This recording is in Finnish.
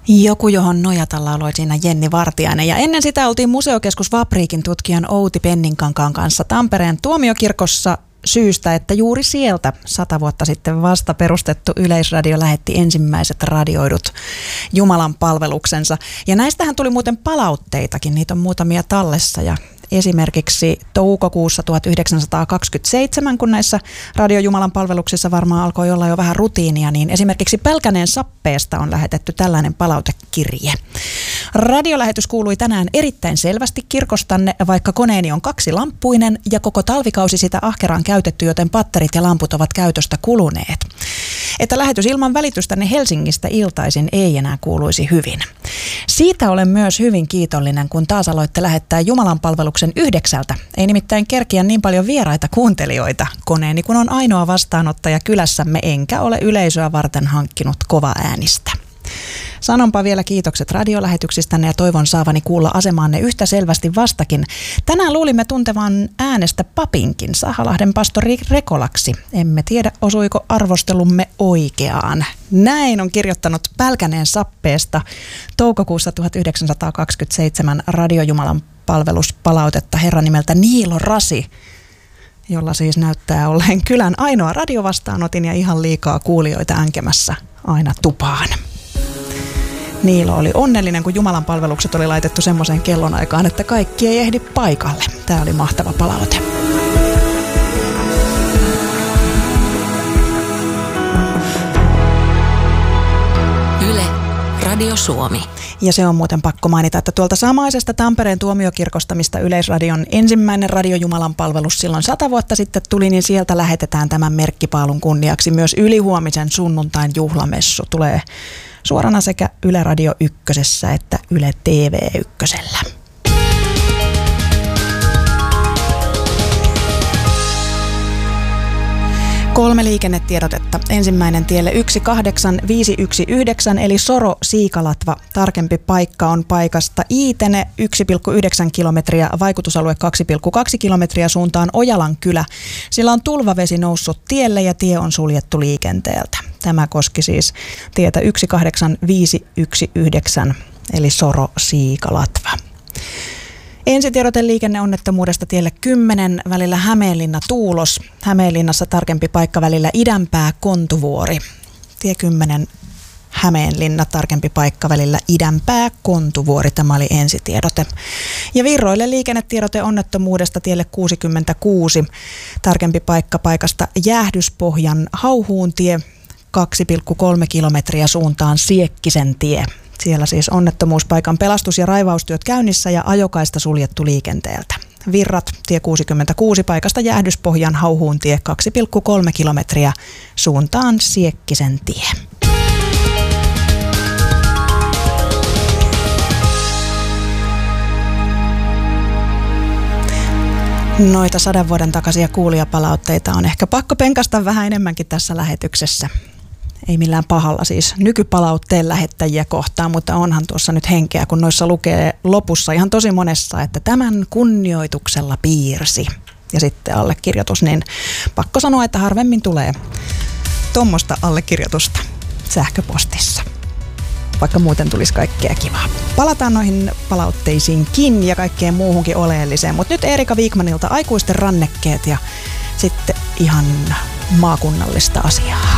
Joku, johon nojata lauloi siinä Jenni Vartiainen. Ja ennen sitä oltiin Museokeskus Vapriikin tutkijan Outi Penninkankaan kanssa Tampereen tuomiokirkossa syystä, että juuri sieltä 100 vuotta sitten vasta perustettu Yleisradio lähetti ensimmäiset radioidut Jumalan palveluksensa. Ja näistähän tuli muuten palautteitakin, niitä on muutamia tallessa ja esimerkiksi toukokuussa 1927, kun näissä Radio Jumalan palveluksissa varmaan alkoi olla jo vähän rutiinia, niin esimerkiksi Pälkäneen sappeesta on lähetetty tällainen palautekirje. Radiolähetys kuului tänään erittäin selvästi kirkostanne, vaikka koneeni on 2-lamppuinen ja koko talvikausi sitä ahkeraan käytetty, joten patterit ja lamput ovat käytöstä kuluneet. Että lähetys ilman välitystänne Helsingistä iltaisin ei enää kuuluisi hyvin. Siitä olen myös hyvin kiitollinen, kun taas aloitte lähettää Jumalan palveluksen 9. Ei nimittäin kerkiä niin paljon vieraita kuuntelijoita. Koneeni kun on ainoa vastaanottaja kylässämme, enkä ole yleisöä varten hankkinut kovaäänistä. Sanonpa vielä kiitokset radiolähetyksistänne ja toivon saavani kuulla asemaanne yhtä selvästi vastakin. Tänään luulimme tuntevan äänestä papinkin Sahalahden pastori Rekolaksi. Emme tiedä, osuiko arvostelumme oikeaan. Näin on kirjoittanut Pälkäneen sappeesta toukokuussa 1927 Radio Jumalan palveluspalautetta herran nimeltä Niilo Rasi, jolla siis näyttää olleen kylän ainoa radiovastaanotin ja ihan liikaa kuulijoita änkemässä aina tupaan. Niilo oli onnellinen, kun Jumalan palvelukset oli laitettu semmoiseen kellonaikaan, että kaikki ei ehdi paikalle. Tämä oli mahtava palaute. Yle, Radio Suomi. Ja se on muuten pakko mainita, että tuolta samaisesta Tampereen tuomiokirkosta, mistä Yleisradion ensimmäinen Radio Jumalan palvelus silloin 100 vuotta sitten tuli, niin sieltä lähetetään tämän merkkipaalun kunniaksi myös ylihuomisen sunnuntain juhlamessu. Tulee suorana sekä Yle Radio Ykkösessä että Yle TV Ykkösellä. Kolme liikennetiedotetta. Ensimmäinen tielle 18519 eli Soro-Siikalatva. Tarkempi paikka on paikasta Iitene 1,9 kilometriä, vaikutusalue 2,2 kilometriä suuntaan Ojalan kylä. Sillä on tulvavesi noussut tielle ja tie on suljettu liikenteeltä. Tämä koski siis tietä 18519 eli Soro-Siikalatva. Ensitiedote liikenneonnettomuudesta tielle 10 välillä Hämeenlinna-Tuulos. Hämeenlinnassa tarkempi paikka välillä Idänpää-Kontuvuori. Tie 10 Hämeenlinna, tarkempi paikka välillä Idänpää-Kontuvuori. Tämä oli ensitiedote. Ja Virroille liikennetiedote onnettomuudesta tielle 66. Tarkempi paikka paikasta Jäähdyspohjan Hauhuuntie 2,3 kilometriä suuntaan Siekkisen tie. Siellä siis onnettomuuspaikan pelastus- ja raivaustyöt käynnissä ja ajokaista suljettu liikenteeltä. Virrat, tie 66 paikasta Jäähdyspohjan Hauhuuntie 2,3 kilometriä suuntaan Siekkisen tie. Noita 100 vuoden takaisia kuulijapalautteita on ehkä pakko penkasta vähän enemmänkin tässä lähetyksessä. Ei millään pahalla siis nykypalautteen lähettäjiä kohtaan, mutta onhan tuossa nyt henkeä, kun noissa lukee lopussa ihan tosi monessa, että tämän kunnioituksella piirsi. Ja sitten allekirjoitus, niin pakko sanoa, että harvemmin tulee tuommoista allekirjoitusta sähköpostissa. Vaikka muuten tulisi kaikkea kivaa. Palataan noihin palautteisiinkin ja kaikkeen muuhunkin oleelliseen, mutta nyt Erika Viikmanilta aikuisten rannekkeet ja sitten ihan maakunnallista asiaa.